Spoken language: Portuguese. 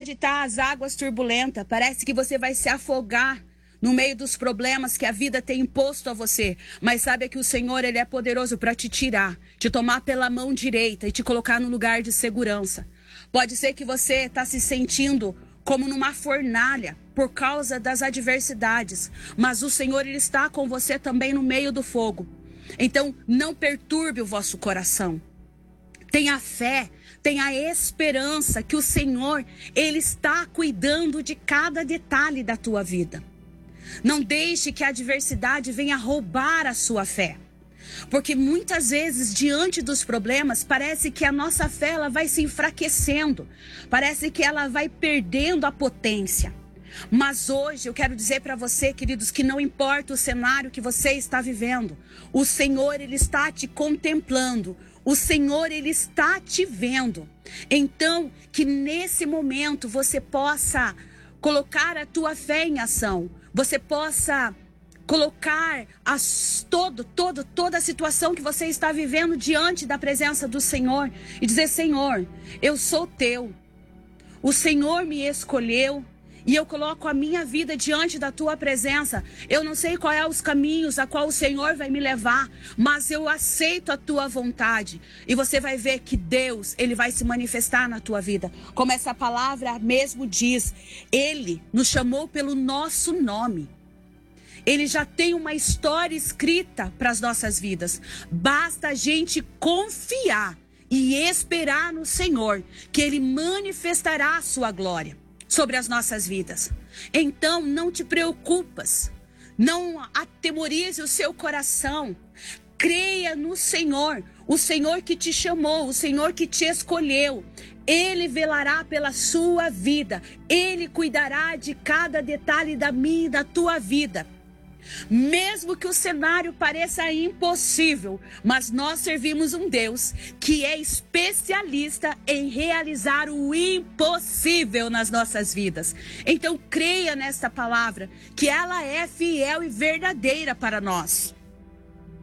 Pode estar as águas turbulentas, parece que você vai se afogar no meio dos problemas que a vida tem imposto a você. Mas sabe que o Senhor, Ele é poderoso para te tirar, te tomar pela mão direita e te colocar no lugar de segurança. Pode ser que você está se sentindo como numa fornalha por causa das adversidades. Mas o Senhor, Ele está com você também no meio do fogo. Então, não perturbe o vosso coração. Tenha fé, tenha esperança que o Senhor, Ele está cuidando de cada detalhe da tua vida. Não deixe que a adversidade venha roubar a sua fé. Porque muitas vezes, diante dos problemas, parece que a nossa fé ela vai se enfraquecendo. Parece que ela vai perdendo a potência. Mas hoje eu quero dizer para você, queridos, que não importa o cenário que você está vivendo. O Senhor, Ele está te contemplando. O Senhor, Ele está te vendo. Então, que nesse momento você possa colocar a tua fé em ação. Você possa colocar toda a situação que você está vivendo diante da presença do Senhor. E dizer, Senhor, eu sou teu. O Senhor me escolheu. E eu coloco a minha vida diante da tua presença. Eu não sei qual é os caminhos a qual o Senhor vai me levar, mas eu aceito a tua vontade. E você vai ver que Deus, Ele vai se manifestar na tua vida. Como essa palavra mesmo diz, Ele nos chamou pelo nosso nome. Ele já tem uma história escrita para as nossas vidas. Basta a gente confiar e esperar no Senhor, que Ele manifestará a sua glória sobre as nossas vidas. Então, não te preocupas, não atemorize o seu coração, creia no Senhor, o Senhor que te chamou, o Senhor que te escolheu. Ele velará pela sua vida, Ele cuidará de cada detalhe da minha e da tua vida. Mesmo que o cenário pareça impossível, mas nós servimos um Deus que é especialista em realizar o impossível nas nossas vidas. Então creia nesta palavra, que ela é fiel e verdadeira para nós.